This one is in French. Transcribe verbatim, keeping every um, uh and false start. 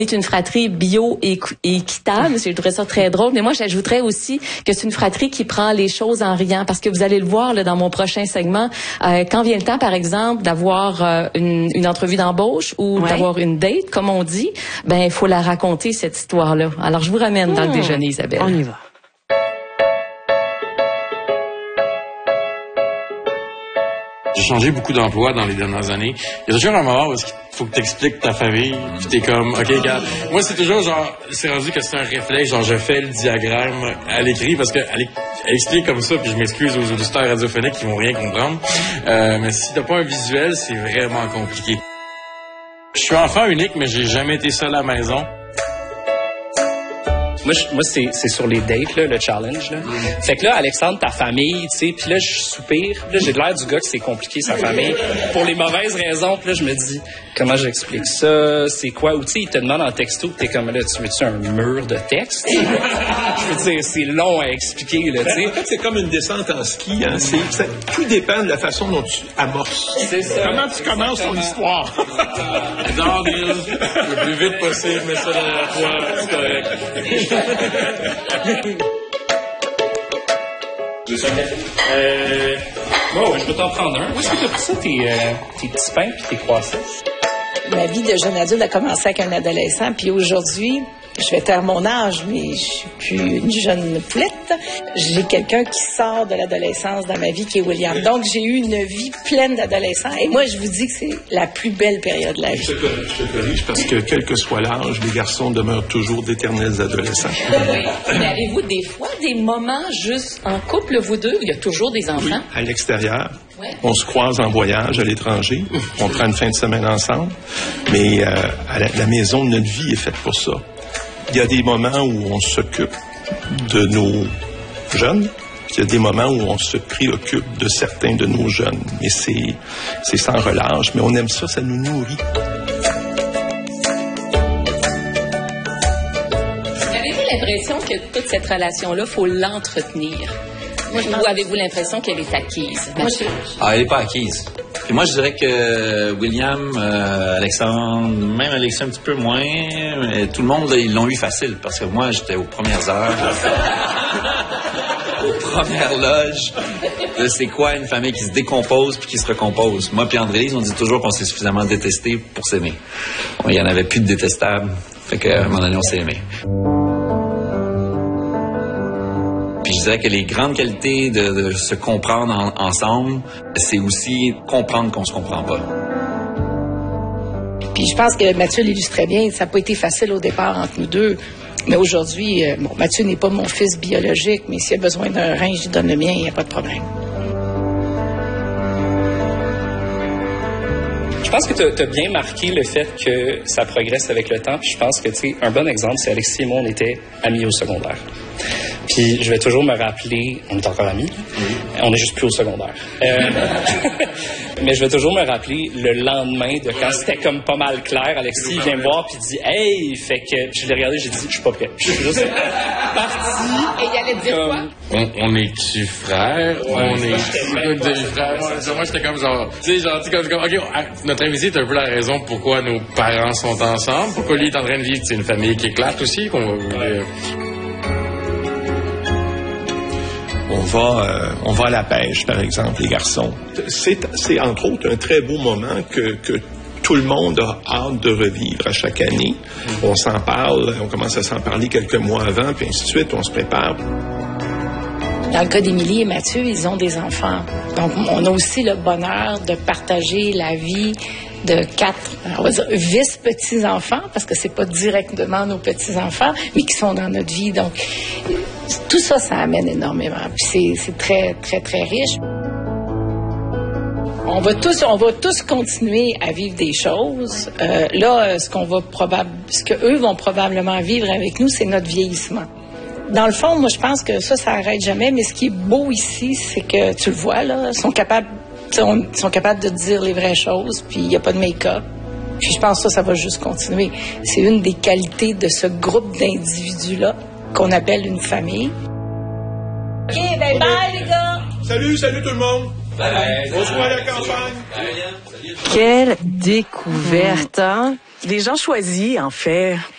C'est une fratrie bio et équitable. Je trouverais ça très drôle. Mais moi, j'ajouterais aussi que c'est une fratrie qui prend les choses en riant. Parce que vous allez le voir là, dans mon prochain segment. Euh, quand vient le temps, par exemple, d'avoir euh, une, une entrevue d'embauche ou ouais. d'avoir une date, comme on dit, ben il faut la raconter, cette histoire-là. Alors, je vous ramène mmh. dans le déjeuner, Isabelle. On y va. J'ai changé beaucoup d'emplois dans les dernières années. Il y a toujours un moment où il faut que tu expliques ta famille, puis t'es comme, OK, regarde. Moi, c'est toujours genre, c'est rendu que c'est un réflexe, genre, je fais le diagramme à l'écrit, parce que elle explique comme ça, puis je m'excuse aux auditeurs radiophoniques qui vont rien comprendre. Euh, mais si t'as pas un visuel, c'est vraiment compliqué. Je suis enfant unique, mais j'ai jamais été seul à la maison. Moi, je, moi c'est, c'est sur les dates, là, le challenge. Là. Mm. Fait que là, Alexandre, ta famille, tu sais, puis là, je soupire. Là, j'ai l'air du gars que c'est compliqué, sa famille, pour les mauvaises raisons. Puis là, je me dis, comment j'explique ça? C'est quoi? Ou tu sais, il te demande en texto, puis t'es comme, là, tu veux-tu un mur de texte? Je veux dire, c'est long à expliquer, là, tu sais. En fait, c'est comme une descente en ski. Hein? C'est, ça, tout dépend de la façon dont tu amorces. C'est ça. Comment tu commences ton histoire? J'adore, Bill. Le plus vite possible, mais ça dans la fois, c'est correct. Euh, bon, je peux t'en prendre un. Où est-ce que tu as pris ça, tes, euh, tes petits pains puis tes croissants? Ma vie de jeune adulte a commencé avec un adolescent, puis aujourd'hui, je vais taire mon âge, mais je suis plus une jeune poulette. J'ai quelqu'un qui sort de l'adolescence dans ma vie, qui est William. Donc, j'ai eu une vie pleine d'adolescents. Et moi, je vous dis que c'est la plus belle période de la vie. Je te, je te corrige parce que, quel que soit l'âge, les garçons demeurent toujours d'éternels adolescents. Oui. Mais avez-vous des fois des moments juste en couple, vous deux, où il y a toujours des enfants? Oui, à l'extérieur. Ouais. On se croise en voyage à l'étranger. On prend une fin de semaine ensemble. Mais euh, à la, la maison, notre vie est faite pour ça. Il y a des moments où on s'occupe de nos jeunes, puis il y a des moments où on se préoccupe de certains de nos jeunes. Mais c'est, c'est sans relâche, mais on aime ça, ça nous nourrit. Avez-vous l'impression que toute cette relation-là, il faut l'entretenir? Moi, Ou avez-vous l'impression qu'elle est acquise? Moi, ah, elle n'est pas acquise. Puis moi, je dirais que William, euh, Alexandre, même Alexandre un petit peu moins, mais tout le monde, là, ils l'ont eu facile. Parce que moi, j'étais aux premières heures, aux premières loges. Là, c'est quoi une famille qui se décompose puis qui se recompose? Moi puis André, on dit toujours qu'on s'est suffisamment détesté pour s'aimer. Il n'y en avait plus de détestables. Fait qu'à un moment donné, on s'est aimé. Puis je dirais que les grandes qualités de, de se comprendre en, ensemble, c'est aussi comprendre qu'on se comprend pas. Puis je pense que Mathieu l'illustre très bien. Ça n'a pas été facile au départ entre nous deux. Mais aujourd'hui, euh, bon, Mathieu n'est pas mon fils biologique, mais s'il a besoin d'un rein, je lui donne le mien, il n'y a pas de problème. Je pense que tu as bien marqué le fait que ça progresse avec le temps. Puis je pense que, tu sais, un bon exemple, c'est Alexis et moi, on était amis au secondaire. Puis je vais toujours me rappeler, on est encore amis, mm-hmm. on est juste plus au secondaire. Euh, mais je vais toujours me rappeler le lendemain de quand c'était comme pas mal clair. Alexis vient me voir puis dit « Hey! » Fait que je l'ai regardé, j'ai dit « Je suis pas prêt. » Je suis juste parti. Et il allait dire quoi? On, on est-tu frères? Ouais, on est demi-frères? Ouais, moi, j'étais comme genre, tu sais, genre, comme, comme, OK, notre invité est un peu la raison pourquoi nos parents sont ensemble, pourquoi lui est en train de vivre, c'est une famille qui éclate aussi, qu'on va... Euh, On va, euh, on va à la pêche, par exemple, les garçons. C'est, c'est entre autres un très beau moment que, que tout le monde a hâte de revivre à chaque année. On s'en parle, on commence à s'en parler quelques mois avant, puis ainsi de suite, on se prépare. Dans le cas d'Émilie et Mathieu, ils ont des enfants. Donc, on a aussi le bonheur de partager la vie de quatre, on va dire, vice-petits-enfants, parce que c'est pas directement nos petits-enfants, mais qui sont dans notre vie. Donc, tout ça, ça amène énormément. Puis c'est, c'est très, très, très riche. On va tous, on va tous continuer à vivre des choses. Euh, là, ce qu'on va probable, ce que eux vont probablement vivre avec nous, c'est notre vieillissement. Dans le fond, moi, je pense que ça, ça arrête jamais. Mais ce qui est beau ici, c'est que tu le vois là, sont capables, sont, sont capables de dire les vraies choses. Puis il y a pas de make-up. Puis je pense que ça, ça va juste continuer. C'est une des qualités de ce groupe d'individus-là qu'on appelle une famille. OK, ben bye les gars! Salut, salut tout le monde! Salut! Bonsoir à la campagne! Quelle découverte, hein? Les gens choisis, en fait,